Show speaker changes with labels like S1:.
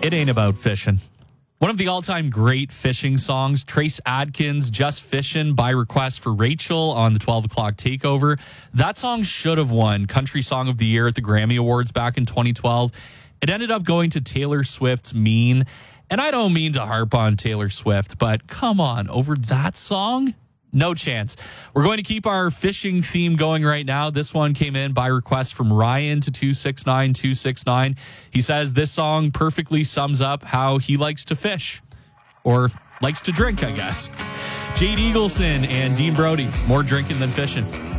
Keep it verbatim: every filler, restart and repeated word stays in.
S1: It ain't about fishing. One of the all-time great fishing songs, Trace Adkins, Just Fishin' by request for Rachel on the twelve o'clock takeover. That song should have won Country Song of the Year at the Grammy Awards back in twenty twelve. It ended up going to Taylor Swift's Mean. And I don't mean to harp on Taylor Swift, but come on, over that song? No chance. We're going to keep our fishing theme going right now. This one came in by request from Ryan to two six nine two six nine. He says this song perfectly sums up how he likes to fish. Or likes to drink, I guess. Jade Eagleson and Dean Brody. More drinking than fishing.